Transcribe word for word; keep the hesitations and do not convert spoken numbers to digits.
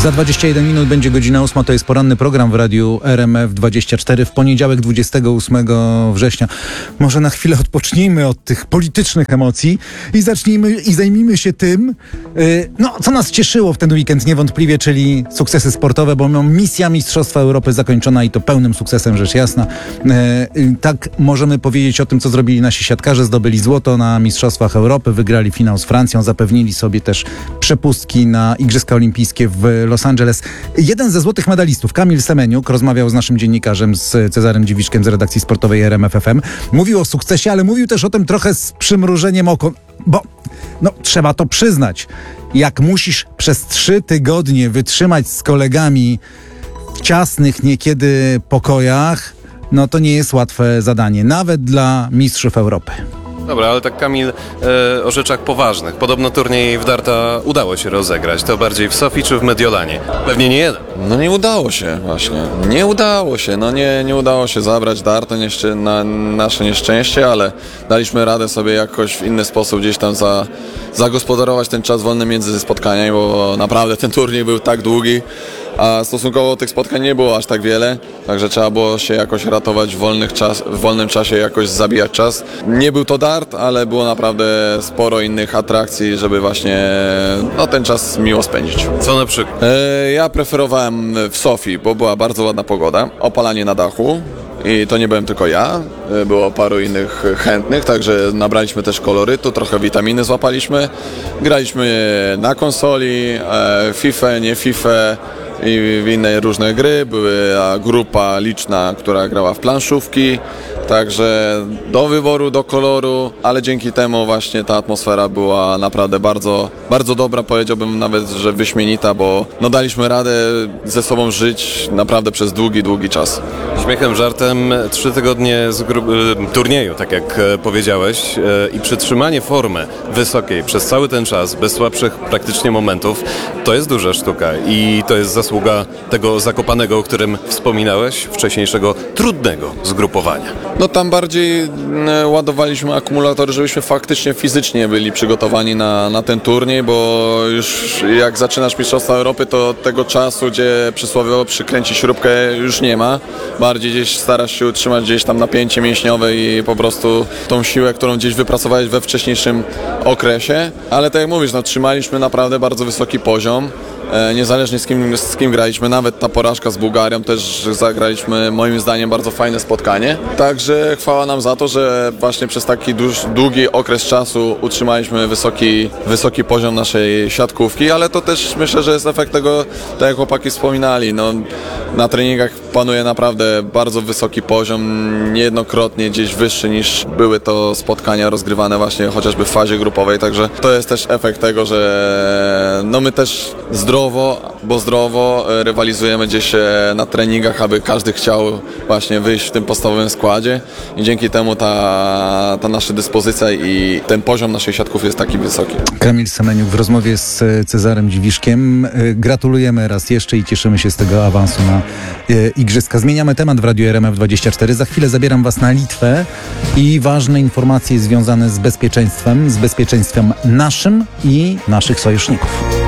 Za dwadzieścia jeden minut będzie godzina ósma, to jest poranny program w Radiu R M F dwadzieścia cztery w poniedziałek dwudziestego ósmego września. Może na chwilę odpocznijmy od tych politycznych emocji i zacznijmy i zajmijmy się tym, yy, no, co nas cieszyło w ten weekend niewątpliwie, czyli sukcesy sportowe, bo misja Mistrzostwa Europy zakończona i to pełnym sukcesem, rzecz jasna. Yy, yy, tak możemy powiedzieć o tym, co zrobili nasi siatkarze, zdobyli złoto na Mistrzostwach Europy, wygrali finał z Francją, zapewnili sobie też przepustki na Igrzyska Olimpijskie w Los Angeles. Jeden ze złotych medalistów, Kamil Semeniuk, rozmawiał z naszym dziennikarzem, z Cezarem Dziwiszkiem z redakcji sportowej R M F F M. Mówił o sukcesie, ale mówił też o tym trochę z przymrużeniem oka, bo no, trzeba to przyznać. Jak musisz przez trzy tygodnie wytrzymać z kolegami w ciasnych niekiedy pokojach, no to nie jest łatwe zadanie, nawet dla mistrzów Europy. Dobra, ale tak Kamil, e, o rzeczach poważnych. Podobno turniej w darta udało się rozegrać. To bardziej w Sofii czy w Mediolanie? Pewnie nie jeden. No nie udało się właśnie. Nie udało się. No nie, nie udało się zabrać darta nieszczę- na nasze nieszczęście, ale daliśmy radę sobie jakoś w inny sposób gdzieś tam za, zagospodarować ten czas wolny między spotkaniami, bo naprawdę ten turniej był tak długi, a stosunkowo tych spotkań nie było aż tak wiele, także trzeba było się jakoś ratować w, wolnych czas, w wolnym czasie, jakoś zabijać czas. Nie był to dart, ale było naprawdę sporo innych atrakcji, żeby właśnie no, ten czas miło spędzić. Co na przykład? E, ja preferowałem w Sofii, bo była bardzo ładna pogoda, opalanie na dachu. I to nie byłem tylko ja, było paru innych chętnych, także nabraliśmy też kolorytu, trochę witaminy złapaliśmy. Graliśmy na konsoli, FIFA, nie FIFA i w inne różne gry. Była grupa liczna, która grała w planszówki, także do wyboru, do koloru, ale dzięki temu właśnie ta atmosfera była naprawdę bardzo, bardzo dobra, powiedziałbym nawet, że wyśmienita, bo no daliśmy radę ze sobą żyć naprawdę przez długi, długi czas. Śmiechem, żartem, trzy tygodnie z gru- turnieju, tak jak powiedziałeś, i przytrzymanie formy wysokiej przez cały ten czas, bez słabszych praktycznie momentów, to jest duża sztuka i to jest zasługa tego Zakopanego, o którym wspominałeś, wcześniejszego trudnego zgrupowania. No tam bardziej ładowaliśmy akumulatory, żebyśmy faktycznie fizycznie byli przygotowani na, na ten turniej, bo już jak zaczynasz Mistrzostwa Europy, to tego czasu, gdzie przysłowiowo przykręci śrubkę, już nie ma. Bardziej gdzieś starasz się utrzymać gdzieś tam napięcie mięśniowe i po prostu tą siłę, którą gdzieś wypracowałeś we wcześniejszym okresie. Ale tak jak mówisz, no, trzymaliśmy naprawdę bardzo wysoki poziom. Niezależnie z kim, z kim graliśmy, nawet ta porażka z Bułgarią też zagraliśmy moim zdaniem bardzo fajne spotkanie. Także chwała nam za to, że właśnie przez taki duż, długi okres czasu utrzymaliśmy wysoki, wysoki poziom naszej siatkówki, ale to też myślę, że jest efekt tego, tak jak chłopaki wspominali, no, na treningach panuje naprawdę bardzo wysoki poziom, niejednokrotnie gdzieś wyższy niż były to spotkania rozgrywane właśnie chociażby w fazie grupowej, także to jest też efekt tego, że no my też zdrowo Zdrowo, bo zdrowo rywalizujemy gdzieś na treningach, aby każdy chciał właśnie wyjść w tym podstawowym składzie i dzięki temu ta, ta nasza dyspozycja i ten poziom naszej siatków jest taki wysoki. Kamil Semeniuk w rozmowie z Cezarem Dziwiszkiem. Gratulujemy raz jeszcze i cieszymy się z tego awansu na Igrzyska. Zmieniamy temat w Radiu R M F dwadzieścia cztery. Za chwilę zabieram Was na Litwę i ważne informacje związane z bezpieczeństwem, z bezpieczeństwem naszym i naszych sojuszników.